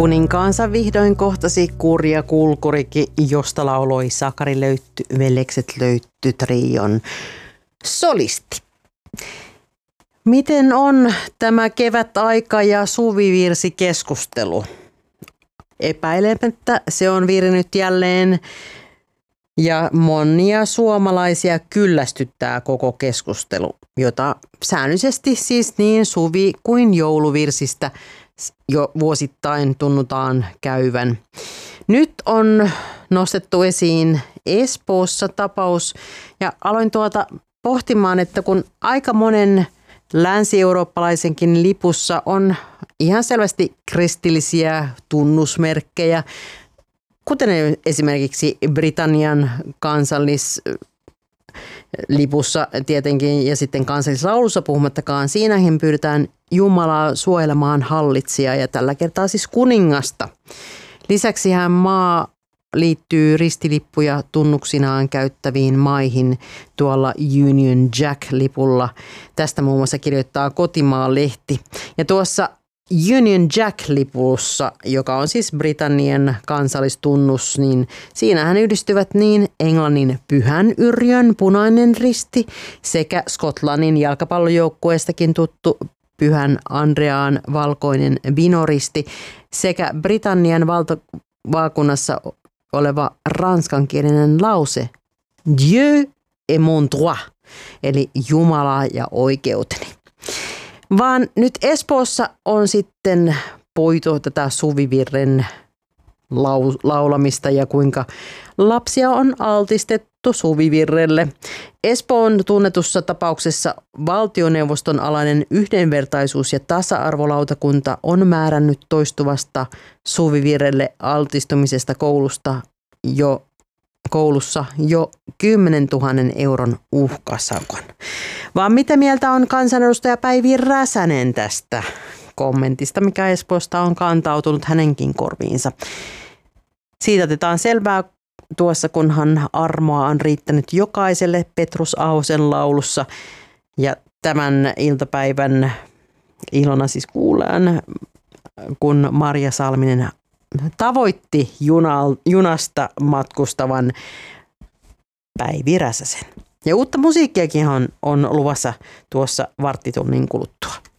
Kuninkaansa vihdoin kohtasi Kurja Kulkurikki, josta lauloi Sakari Löytty, Veljekset Löytty trion solisti. Miten on tämä kevätaika ja suvivirsikeskustelu? Epäilemättä se on virännyt jälleen ja monia suomalaisia kyllästyttää koko keskustelu, jota säännöllisesti siis niin suvi- kuin jouluvirsistä jo vuosittain tunnutaan käyvän. Nyt on nostettu esiin Espoossa tapaus ja aloin pohtimaan, että kun aika monen länsi-eurooppalaisenkin lipussa on ihan selvästi kristillisiä tunnusmerkkejä, kuten esimerkiksi Britannian kansallislipussa tietenkin ja sitten kansallislaulussa puhumattakaan. Siinäkin pyydetään Jumalaa suojelemaan hallitsijaa ja tällä kertaa siis kuningasta. Lisäksi maa liittyy ristilippuja tunnuksinaan käyttäviin maihin tuolla Union Jack-lipulla. Tästä muun muassa kirjoittaa Kotimaa-lehti. Ja tuossa Union Jack-lipussa, joka on siis Britannian kansallistunnus, niin siinähän yhdistyvät niin Englannin Pyhän Yrjön punainen risti sekä Skotlannin jalkapallojoukkueestakin tuttu Pyhän Andreaan valkoinen vinoristi sekä Britannian valtavaakunnassa oleva ranskankielinen lause Dieu est mon droit, eli Jumala ja oikeuteni. Vaan nyt Espoossa on sitten poitu tätä suvivirren laulamista ja kuinka lapsia on altistettu suvivirrelle. Espoon tunnetussa tapauksessa valtioneuvoston alainen yhdenvertaisuus- ja tasa-arvolautakunta on määrännyt toistuvasta suvivirrelle altistumisesta koulussa jo 10 000 euron uhkasakon. Vaan mitä mieltä on kansanedustaja Päivi Räsänen tästä kommentista, mikä Espoosta on kantautunut hänenkin korviinsa? Siitä otetaan selvää tuossa, kunhan armoa on riittänyt jokaiselle Petrus Ahosen laulussa. Ja tämän iltapäivän ilona siis kuullaan, kun Marja Salminen tavoitti junasta matkustavan Päivi Räsäsen. Ja uutta musiikkiakin on luvassa tuossa varttitunnin kuluttua.